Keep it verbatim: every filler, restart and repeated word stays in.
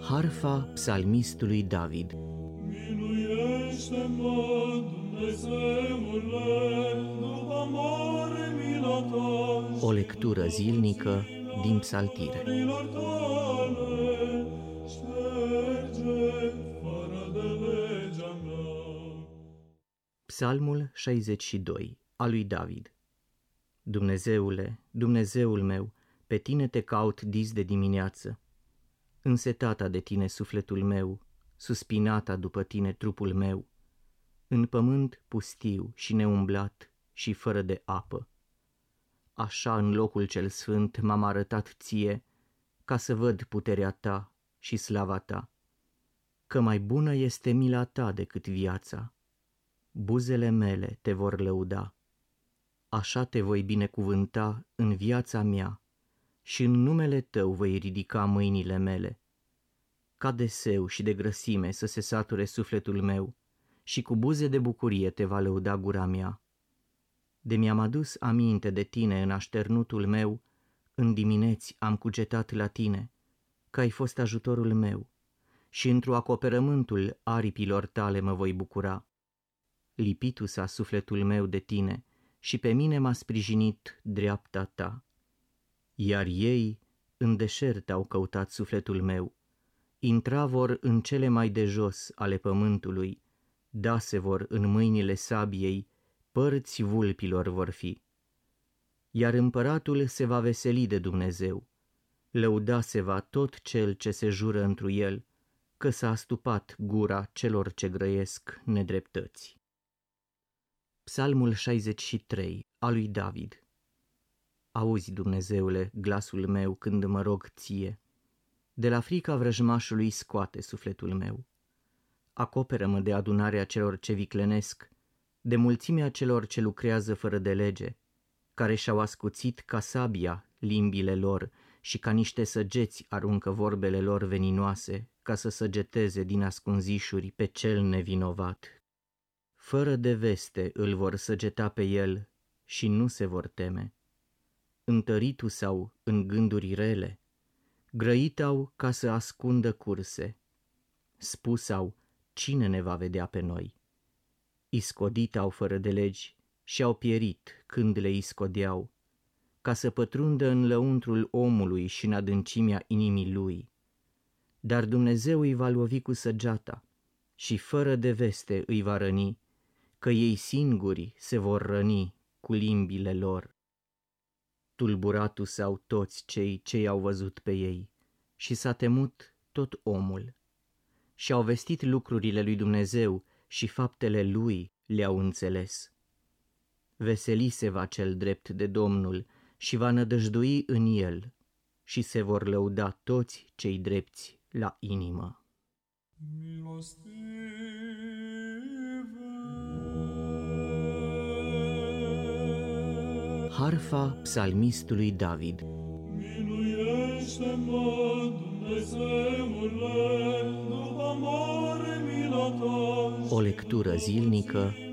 Harfa psalmistului David. Miluiește-mă, Dumnezeule, după mare mila ta. O lectură zilnică din Psaltire. Milor tale, șterge fără de legea mea. Psalmul șaizeci și doi, al lui David. Dumnezeule, Dumnezeul meu, pe tine te caut dis de dimineață. Însetata de tine sufletul meu, suspinata după tine trupul meu, în pământ pustiu și neumblat și fără de apă. Așa în locul cel sfânt m-am arătat ție, ca să văd puterea ta și slava ta, că mai bună este mila ta decât viața. Buzele mele te vor lăuda. Așa te voi binecuvânta în viața mea și în numele tău voi ridica mâinile mele. Ca de seu și de grăsime să se sature sufletul meu și cu buze de bucurie te va lăuda gura mea. De mi-am adus aminte de tine în așternutul meu, în dimineți am cugetat la tine, că ai fost ajutorul meu, și într-o acoperământul aripilor tale mă voi bucura. Lipitu s-a sufletul meu de tine și pe mine m-a sprijinit dreapta ta. Iar ei în deșert au căutat sufletul meu, intra vor în cele mai de jos ale pământului, dase vor în mâinile sabiei, părți vulpilor vor fi. Iar împăratul se va veseli de Dumnezeu, lăuda se va tot cel ce se jură întru el, că s-a astupat gura celor ce grăiesc nedreptăți. Psalmul șaizeci și trei, al lui David. Auzi, Dumnezeule, glasul meu când mă rog ție. De la frica vrăjmașului scoate sufletul meu. Acoperă-mă de adunarea celor ce viclenesc, de mulțimea celor ce lucrează fără de lege, care și-au ascuțit ca sabia limbile lor și ca niște săgeți aruncă vorbele lor veninoase, ca să săgeteze din ascunzișuri pe cel nevinovat. Fără de veste îl vor săgeta pe el și nu se vor teme. Întăritu s-au în gânduri rele, grăit-au ca să ascundă curse, spus-au, cine ne va vedea pe noi? Iscodit-au fără de legi și-au pierit când le iscodeau, ca să pătrundă în lăuntrul omului și în adâncimea inimii lui. Dar Dumnezeu îi va lovi cu săgeata și fără de veste îi va răni, că ei singuri se vor răni cu limbile lor. Tulburatu s-au toți cei ce i-au văzut pe ei și s-a temut tot omul. Și-au vestit lucrurile lui Dumnezeu și faptele lui le-au înțeles. Veseli se va cel drept de Domnul și va nădăjdui în el și se vor lăuda toți cei drepți la inimă. Milostive. Harfa psalmistului David. Miluiește-mă, Dumnezeule, după mare mila ta. O lectură zilnică